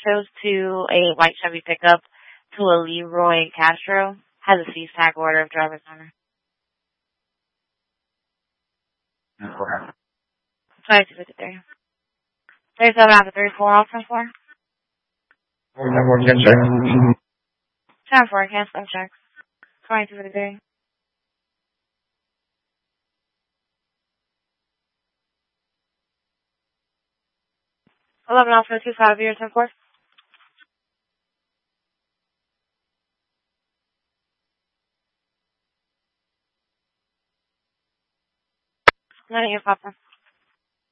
shows to a white Chevy pickup to a Leroy Castro. Has a cease tag order of driver's owner. 2253. 37 after 34, off 24. 10-4, cancel checks. 2253. 11 off 25 years, 10-4. None of your papa.